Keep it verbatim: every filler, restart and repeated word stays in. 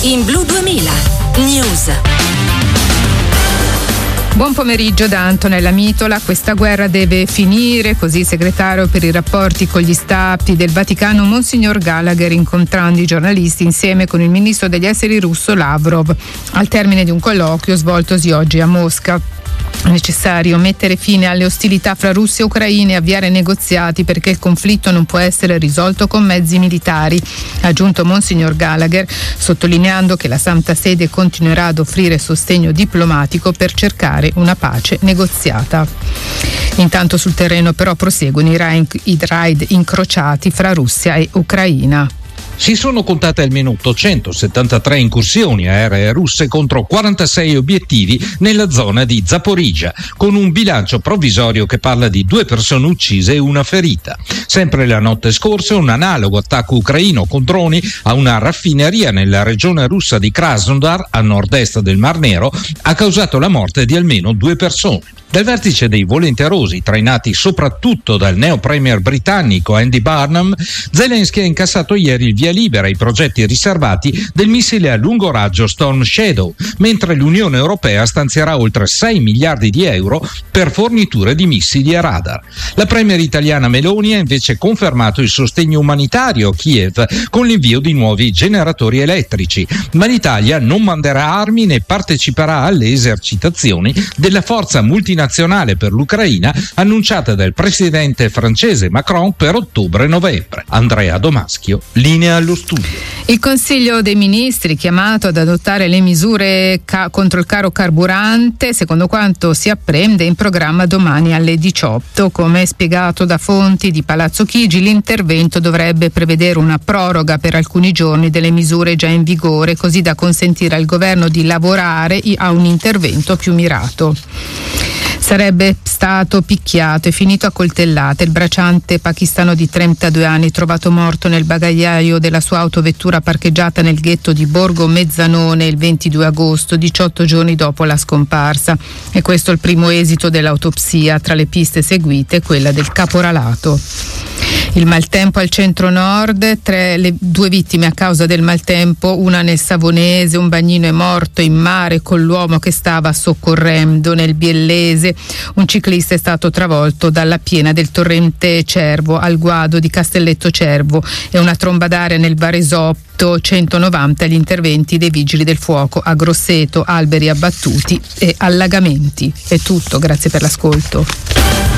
in Blu duemila News. Buon pomeriggio da Antonella Mitola. Questa guerra deve finire, così il segretario per i rapporti con gli stati del Vaticano Monsignor Gallagher, incontrando i giornalisti insieme con il ministro degli esteri russo Lavrov al termine di un colloquio svoltosi oggi a Mosca. È necessario mettere fine alle ostilità fra Russia e Ucraina e avviare negoziati, perché il conflitto non può essere risolto con mezzi militari, ha aggiunto Monsignor Gallagher, sottolineando che la Santa Sede continuerà ad offrire sostegno diplomatico per cercare una pace negoziata. Intanto sul terreno però proseguono i raid incrociati fra Russia e Ucraina. Si sono contate almeno ottocentosettantatré incursioni aeree russe contro quarantasei obiettivi nella zona di Zaporizhzhia, con un bilancio provvisorio che parla di due persone uccise e una ferita. Sempre la notte scorsa un analogo attacco ucraino con droni a una raffineria nella regione russa di Krasnodar, a nord-est del Mar Nero, ha causato la morte di almeno due persone. Dal vertice dei volenterosi, trainati soprattutto dal neo premier britannico Andy Burnham, Zelensky ha incassato ieri il via libera ai progetti riservati del missile a lungo raggio Storm Shadow, mentre l'Unione Europea stanzierà oltre sei miliardi di euro per forniture di missili e radar. La premier italiana Meloni ha invece confermato il sostegno umanitario a Kiev con l'invio di nuovi generatori elettrici, ma l'Italia non manderà armi né parteciperà alle esercitazioni della forza multinazionale per l'Ucraina annunciata dal presidente francese Macron per ottobre-novembre. Andrea Domaschio, linea allo studio. Il Consiglio dei Ministri, chiamato ad adottare le misure ca- contro il caro carburante, secondo quanto si apprende, in programma domani alle diciotto. Come spiegato da fonti di Palazzo Chigi, l'intervento dovrebbe prevedere una proroga per alcuni giorni delle misure già in vigore, così da consentire al governo di lavorare a un intervento più mirato. Sarebbe stato picchiato e finito a coltellate il bracciante pakistano di trentadue anni, trovato morto nel bagagliaio della sua autovettura parcheggiata nel ghetto di Borgo Mezzanone il ventidue agosto, diciotto giorni dopo la scomparsa. E questo è il primo esito dell'autopsia. Tra le piste seguite quella del caporalato. Il maltempo al centro-nord, tre, le due vittime a causa del maltempo, una nel Savonese, un bagnino è morto in mare con l'uomo che stava soccorrendo. Nel Biellese un ciclista è stato travolto dalla piena del torrente Cervo al guado di Castelletto Cervo, e una tromba d'aria nel Varesotto, centonovanta gli interventi dei vigili del fuoco a Grosseto, alberi abbattuti e allagamenti. È tutto, grazie per l'ascolto.